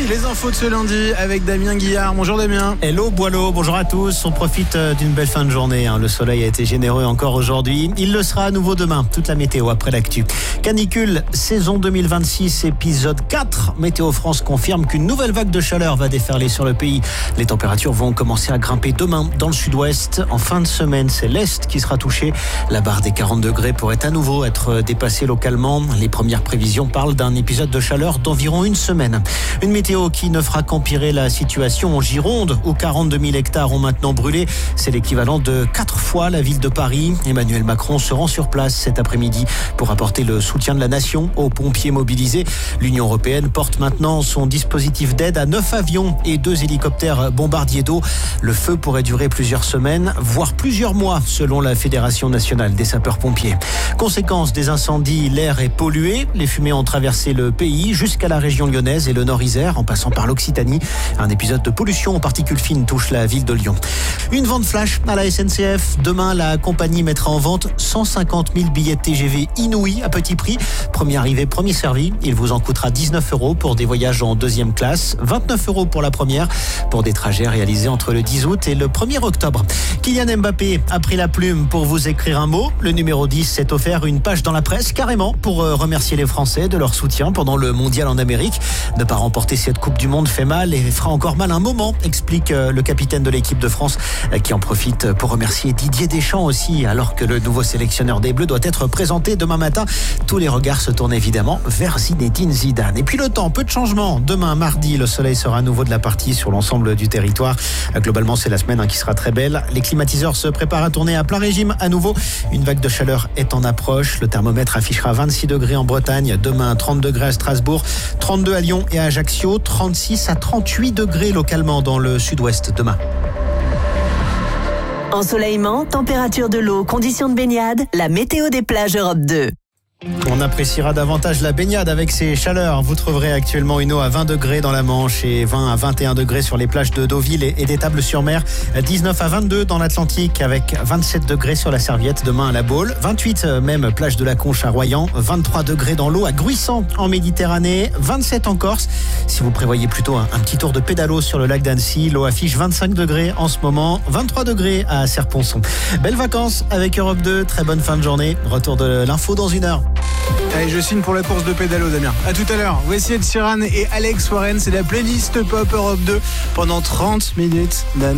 Les infos de ce lundi avec Damien Guillard. Bonjour Damien. Hello Boileau, bonjour à tous. On profite d'une belle fin de journée. Le soleil a été généreux encore aujourd'hui. Il le sera à nouveau demain. Toute la météo après l'actu. Canicule, saison 2026, épisode 4. Météo France confirme qu'une nouvelle vague de chaleur va déferler sur le pays. Les températures vont commencer à grimper demain dans le sud-ouest. En fin de semaine, c'est l'est qui sera touché. La barre des 40 degrés pourrait à nouveau être dépassée localement. Les premières prévisions parlent d'un épisode de chaleur d'environ une semaine. Une météo qui ne fera qu'empirer la situation en Gironde, où 42 000 hectares ont maintenant brûlé. C'est l'équivalent de 4 fois la ville de Paris. Emmanuel Macron se rend sur place cet après-midi pour apporter le soutien de la nation aux pompiers mobilisés. L'Union européenne porte maintenant son dispositif d'aide à 9 avions et 2 hélicoptères bombardiers d'eau. Le feu pourrait durer plusieurs semaines, voire plusieurs mois, selon la Fédération nationale des sapeurs-pompiers. Conséquence des incendies, l'air est pollué. Les fumées ont traversé le pays jusqu'à la région lyonnaise et le Nord-Isère, en passant par l'Occitanie. Un épisode de pollution aux particules fines touche la ville de Lyon. Une vente flash à la SNCF. Demain, la compagnie mettra en vente 150 000 billets de TGV inouïs à petit prix. Premier arrivé, premier servi. Il vous en coûtera 19 € pour des voyages en deuxième classe, 29 € pour la première, pour des trajets réalisés entre le 10 août et le 1er octobre. Kylian Mbappé a pris la plume pour vous écrire un mot. Le numéro 10 s'est offert une page dans la presse, carrément, pour remercier les Français de leur soutien pendant le mondial en Amérique. Ne pas remporter cette Coupe du Monde fait mal et fera encore mal un moment, explique le capitaine de l'équipe de France, qui en profite pour remercier Didier Deschamps aussi, alors que le nouveau sélectionneur des Bleus doit être présenté demain matin. Tous les regards se tournent évidemment vers Zinedine Zidane. Et puis le temps, peu de changements. Demain, mardi, le soleil sera à nouveau de la partie sur l'ensemble du territoire. Globalement, c'est la semaine qui sera très belle. Les climatiseurs se préparent à tourner à plein régime à nouveau. Une vague de chaleur est en approche. Le thermomètre affichera 26 degrés en Bretagne. Demain, 30 degrés à Strasbourg, 32 à Lyon et à Ajaccio, 36 à 38 degrés localement dans le sud-ouest demain. Ensoleillement, température de l'eau, conditions de baignade, la météo des plages Europe 2. On appréciera davantage la baignade avec ces chaleurs. Vous trouverez actuellement une eau à 20 degrés dans la Manche et 20 à 21 degrés sur les plages de Deauville et d'Étables-sur-Mer. 19 à 22 dans l'Atlantique avec 27 degrés sur la Serviette demain à la Baule. 28 même plage de la Conche à Royan. 23 degrés dans l'eau à Gruissant en Méditerranée. 27 en Corse. Si vous prévoyez plutôt un petit tour de pédalo sur le lac d'Annecy, l'eau affiche 25 degrés en ce moment. 23 degrés à Serponçon. Belles vacances avec Europe 2. Très bonne fin de journée. Retour de l'info dans 1 heure. Allez, je signe pour la course de pédalo, Damien. À tout à l'heure. Voici Ed Sheeran et Alex Warren. C'est la playlist Pop Europe 2 pendant 30 minutes. Dan.